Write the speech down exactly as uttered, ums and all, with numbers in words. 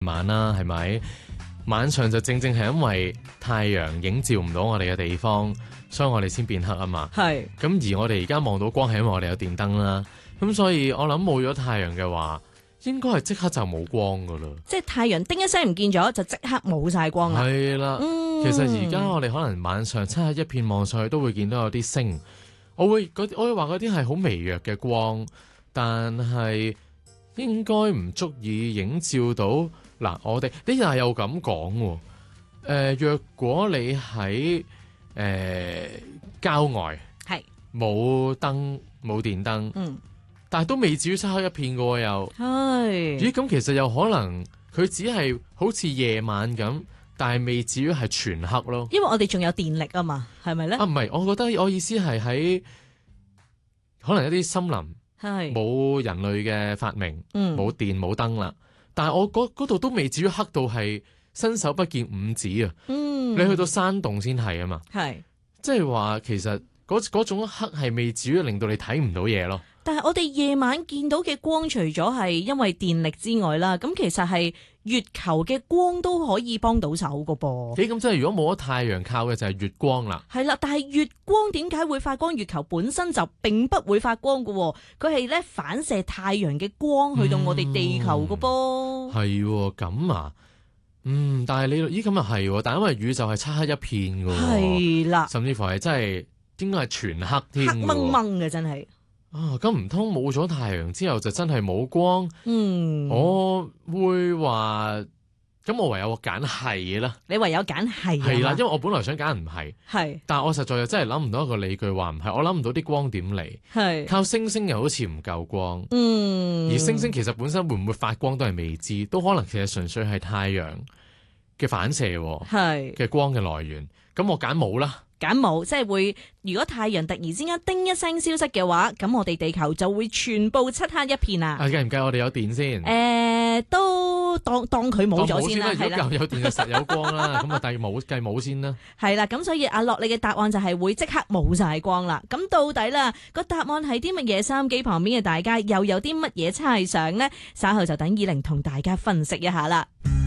晚啦，係咪？晚上就正正係因為太陽映照唔到我哋嘅地方，所以我哋先變黑啊嘛。 係。 咁而我哋而家望到光係因為我哋有電燈啦。咁所以我諗冇咗太陽嘅話，應該係即刻就冇光噶啦。 即係太陽叮一聲唔見咗，就即刻冇晒光啦。 係啦。 嗯、 其實而家我哋可能晚上漆黑一片望上去都會見到有啲星。我會我會話嗰啲係好微弱嘅光，但係應該唔足以映照到。嗱，我哋呢又係有咁講喎。誒，若果你喺誒郊外，係冇燈冇電燈，嗯，但係都未至於漆黑一片嘅喎，又係。咦？咁其實有可能佢只係好似夜晚咁，但係未至於係全黑咯。 因為我哋仲有電力啊嘛，係咪咧？ 啊，唔係，我覺得我意思係喺可能一啲森林係冇人類嘅發明，嗯，冇電冇燈啦。但係我嗰度都未至於黑到係伸手不見五指啊！嗯，你去到山洞先係啊嘛，係即係話其實嗰嗰種黑係未至於令到你睇唔到嘢咯。 但係我哋夜晚見到嘅光，除咗係因為電力之外啦，咁其實係月球嘅光都可以幫到手噶噃。 咦，咁即係如果冇咗太陽靠嘅就係月光啦。 係啦，但係月光點解會發光？月球本身就並不會發光噶，佢係咧反射太陽嘅光去到我哋地球噶噃。 係咁啊，嗯，但係你咦咁又係，但係因為宇宙係漆黑一片噶， 係啦， 甚至乎係真係應該係全黑添， 黑掹掹嘅真係。 啊，咁唔通冇咗太陽之後就真係冇光？嗯，我會話，咁我唯有揀係啦。 你唯有揀係係啦，因為我本來想揀唔係，係，但係我實在又真係諗唔到一個理據話唔係，我諗唔到啲光點嚟，係靠星星又好似唔夠光，嗯，而星星其實本身會唔會發光都係未知，都可能其實純粹係太陽嘅反射，係嘅光嘅來源。咁我揀冇啦。 揀冇，即係會，如果太陽突然之間叮一聲消失嘅話，咁我哋地球就會全部漆黑一片啊！ 計唔計我哋有電先？ 誒、呃，都當當佢冇咗先啦。 係啦，如果有電就實有光啦。咁啊，計冇計冇先啦。 係啦，咁所以阿樂你嘅答案就係會即刻冇晒光啦。咁到底啦個答案係啲乜嘢？收音機旁邊嘅大家又有啲乜嘢猜想呢？稍後就等以玲同大家分析一下啦。